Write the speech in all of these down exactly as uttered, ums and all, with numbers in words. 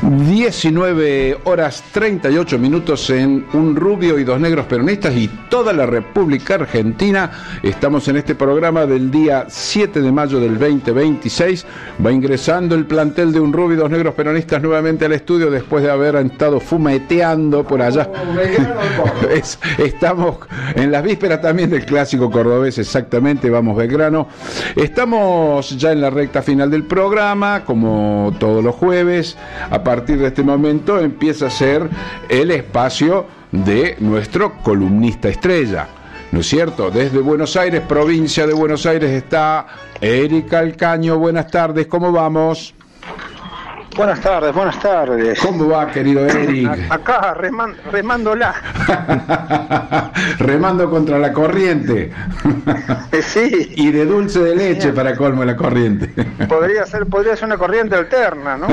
diecinueve horas treinta y ocho minutos en Un Rubio y Dos Negros Peronistas y toda la República Argentina. Estamos en este programa del día siete de mayo del veinte veintiséis. Va ingresando el plantel de Un Rubio y Dos Negros Peronistas nuevamente al estudio después de haber estado fumeteando por allá. es, estamos en las vísperas también del clásico cordobés, exactamente, vamos Belgrano. Estamos ya en la recta final del programa, como todos los jueves. A partir de este momento empieza a ser el espacio de nuestro columnista estrella, ¿no es cierto? Desde Buenos Aires, provincia de Buenos Aires, está Eric Alcaño. Buenas tardes, ¿cómo vamos? Buenas tardes, buenas tardes. ¿Cómo va, querido Eric? Acá, reman, remándola. Remando contra la corriente. Sí. Y de dulce de leche, sí, para colmo de la corriente. Podría ser, podría ser una corriente alterna, ¿no?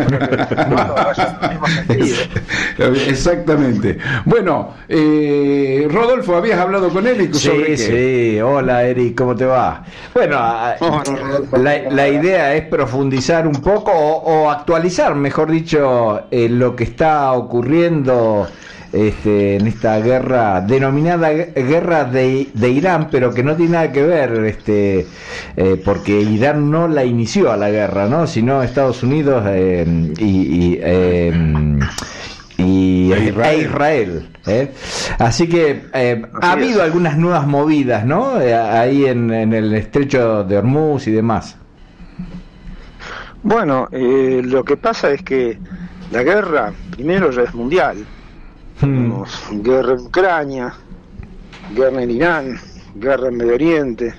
Exactamente. Bueno, eh, Rodolfo, ¿habías hablado con Eric sobre Sí, qué? sí. Hola, Eric, ¿cómo te va? Bueno, la, la idea es profundizar un poco o, o actualizar, mejor dicho, eh, lo que está ocurriendo este, en esta guerra denominada guerra de, de Irán, pero que no tiene nada que ver, este, eh, porque Irán no la inició a la guerra, ¿no? Sino Estados Unidos eh, y, y eh, y e Israel, Israel ¿eh? Así que eh, ha habido algunas nuevas movidas, ¿no? Eh, ahí en, en el estrecho de Hormuz y demás. Bueno, eh, lo que pasa es que la guerra, primero, ya es mundial. Tenemos hmm. guerra en Ucrania, guerra en Irán, guerra en Medio Oriente,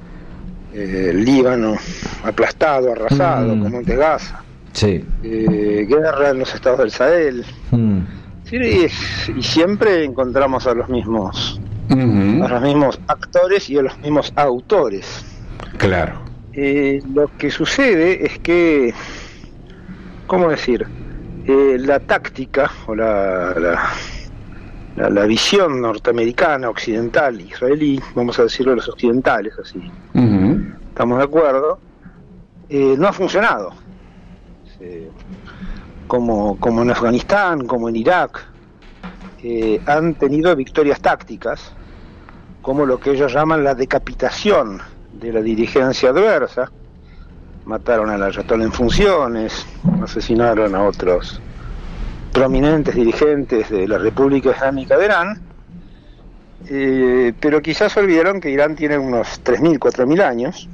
eh, Líbano aplastado, arrasado, hmm. como en Gaza. Sí. Eh, guerra en los estados del Sahel. Hmm. Sí, y, y siempre encontramos a los mismos, uh-huh. a los mismos actores y a los mismos autores. Claro. Eh, lo que sucede es que, ¿cómo decir? Eh, la táctica o la, la, la, la visión norteamericana, occidental, israelí, vamos a decirlo los occidentales, así, uh-huh. estamos de acuerdo, eh, no ha funcionado. Eh, como, como en Afganistán, como en Irak, eh, han tenido victorias tácticas, como lo que ellos llaman la decapitación de la dirigencia adversa. Mataron al ayatolá en funciones, asesinaron a otros prominentes dirigentes de la República Islámica de Irán, eh, pero quizás olvidaron que Irán tiene unos tres mil, cuatro mil años,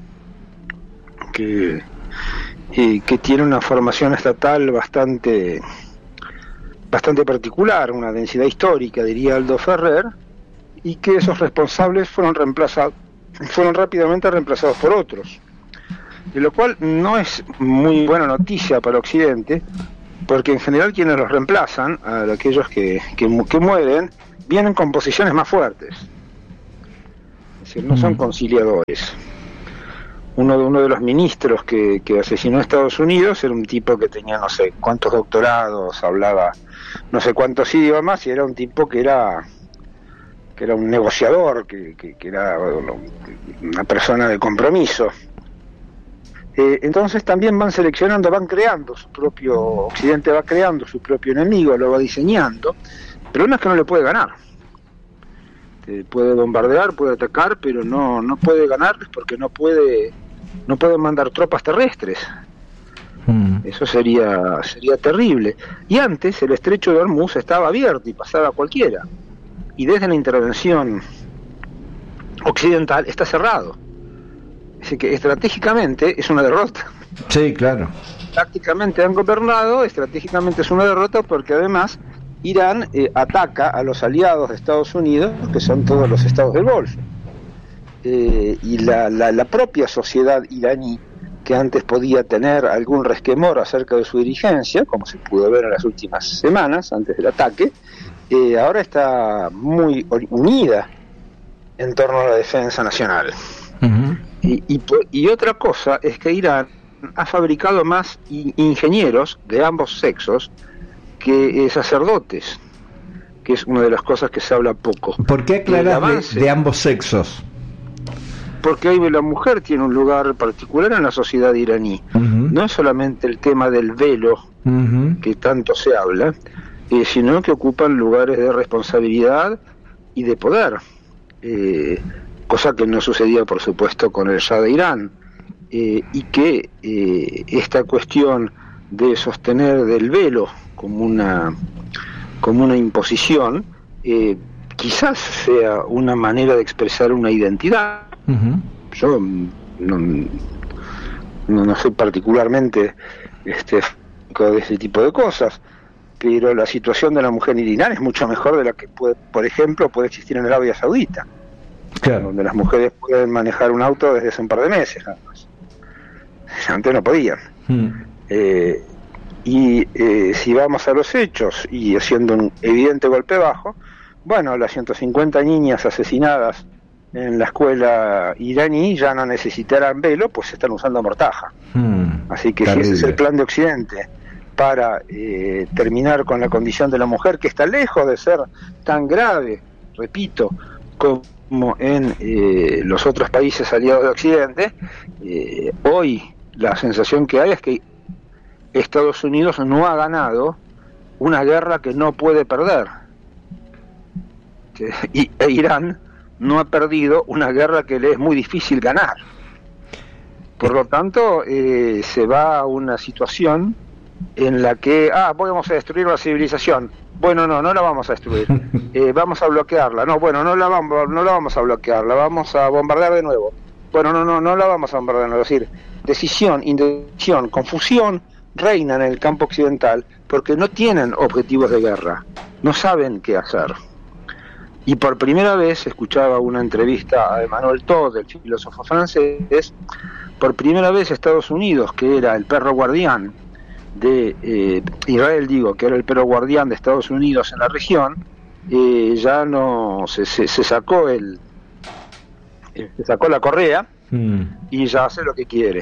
que, eh, que tiene una formación estatal bastante, bastante particular, una densidad histórica, diría Aldo Ferrer, y que esos responsables fueron reemplazados fueron rápidamente reemplazados por otros, de lo cual no es muy buena noticia para Occidente, porque en general quienes los reemplazan, a aquellos que, que, que mueren, vienen con posiciones más fuertes, es decir, no son conciliadores. Uno de, uno de los ministros que, que asesinó a Estados Unidos era un tipo que tenía no sé cuántos doctorados, hablaba no sé cuántos idiomas, y era un tipo que era que era un negociador, que, que, que era una persona de compromiso. Eh, entonces también van seleccionando, van creando su propio, Occidente va creando su propio enemigo, lo va diseñando, pero no es que no le puede ganar. Eh, puede bombardear, puede atacar, pero no, no puede ganarles porque no puede, no puede mandar tropas terrestres. Hmm. Eso sería, sería terrible. Y antes el estrecho de Hormuz estaba abierto y pasaba cualquiera. Y desde la intervención occidental está cerrado. Así que estratégicamente es una derrota. Sí, claro. Prácticamente han gobernado, estratégicamente es una derrota, porque además Irán eh, ataca a los aliados de Estados Unidos, que son todos los estados del Golfo. Eh, y la, la, la propia sociedad iraní, que antes podía tener algún resquemor acerca de su dirigencia, como se pudo ver en las últimas semanas, antes del ataque, Eh, ahora está muy unida en torno a la defensa nacional. Uh-huh. y, y, y otra cosa es que Irán ha fabricado más ingenieros de ambos sexos que eh, sacerdotes, que es una de las cosas que se habla poco. ¿Por qué aclaras de, de ambos sexos? Porque ahí la mujer tiene un lugar particular en la sociedad iraní. Uh-huh. no es solamente el tema del velo, uh-huh. que tanto se habla, eh, sino que ocupan lugares de responsabilidad y de poder, eh, cosa que no sucedía, por supuesto, con el Shah de Irán, eh, y que eh, esta cuestión de sostener del velo como una, como una imposición, eh, quizás sea una manera de expresar una identidad. Uh-huh. Yo no, no, no soy particularmente este, de ese tipo de cosas, pero la situación de la mujer en Irán es mucho mejor de la que, puede, por ejemplo, puede existir en Arabia Saudita, claro. donde las mujeres pueden manejar un auto desde hace un par de meses, nada más. Antes no podían. Uh-huh. Eh, y eh, si vamos a los hechos, y haciendo un evidente golpe bajo, bueno, las ciento cincuenta niñas asesinadas en la escuela iraní ya no necesitarán velo, pues están usando mortaja. Hmm, Así que terrible. Si ese es el plan de Occidente para eh, terminar con la condición de la mujer, que está lejos de ser tan grave, repito, como en eh, los otros países aliados de Occidente, eh, hoy la sensación que hay es que Estados Unidos no ha ganado una guerra que no puede perder. Y e Irán no ha perdido una guerra que le es muy difícil ganar. Por lo tanto, eh, se va a una situación en la que, ah, vamos a destruir la civilización. Bueno, no, no la vamos a destruir. Eh, vamos a bloquearla. No, bueno, no la vamos, no la vamos a bloquear, la vamos a bombardear de nuevo. Bueno, no, no, no la vamos a bombardear de nuevo. Es decir, decisión, indecisión, confusión reina en el campo occidental porque no tienen objetivos de guerra, no saben qué hacer. Y por primera vez escuchaba una entrevista a Emmanuel Todd, el filósofo francés. Por primera vez Estados Unidos, que era el perro guardián de eh, Israel, digo, que era el perro guardián de Estados Unidos en la región, eh, ya no se, se, se sacó el eh, se sacó la correa mm. y ya hace lo que quiere.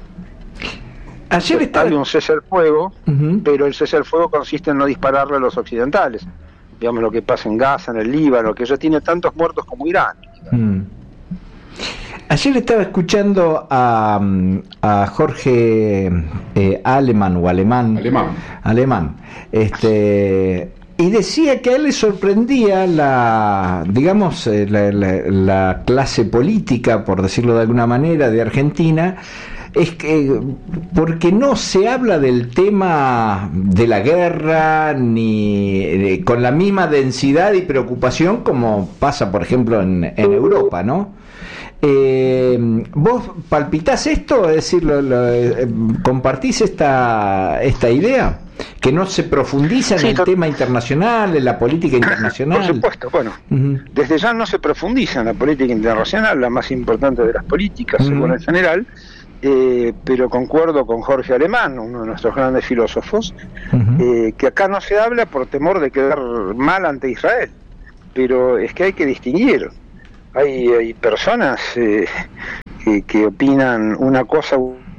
Ayer estaba... Hay un cese al fuego, uh-huh. pero el cese al fuego consiste en no dispararle a los occidentales. Digamos lo que pasa en Gaza, en el Líbano, que ya tiene tantos muertos como Irán. Mm. Ayer estaba escuchando a, a Jorge eh, Alemán o Alemán, Alemán, Alemán, este, y decía que a él le sorprendía la, digamos, la, la, la clase política, por decirlo de alguna manera, de Argentina. Es que porque no se habla del tema de la guerra ni eh, con la misma densidad y preocupación como pasa, por ejemplo, en, en Europa, ¿no? Eh, ¿Vos palpitás esto? Es decir, lo, lo, eh, ¿compartís esta esta idea? Que no se profundiza en sí, el to- tema internacional, en la política internacional. Por supuesto, bueno, uh-huh. desde ya no se profundiza en la política internacional, la más importante de las políticas, uh-huh. según el general. Eh, pero concuerdo con Jorge Alemán, uno de nuestros grandes filósofos, uh-huh. eh, que acá no se habla por temor de quedar mal ante Israel, pero es que hay que distinguir. Hay, hay personas eh, que, que opinan una cosa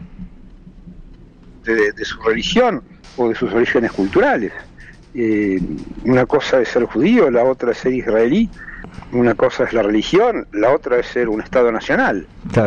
de, de su religión o de sus orígenes culturales. Eh, una cosa es ser judío, la otra es ser israelí, una cosa es la religión, la otra es ser un Estado nacional.